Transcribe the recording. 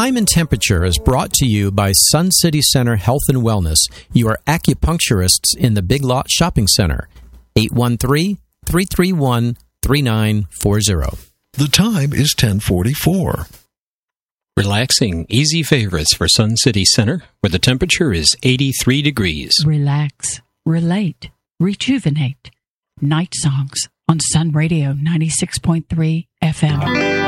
Time and Temperature is brought to you by Sun City Center Health and Wellness, your acupuncturists in the Big Lot Shopping Center. 813-331-3940. The time is 10:44. Relaxing, easy favorites for Sun City Center, where the temperature is 83 degrees. Relax, relate, rejuvenate. Night Songs on Sun Radio 96.3 FM.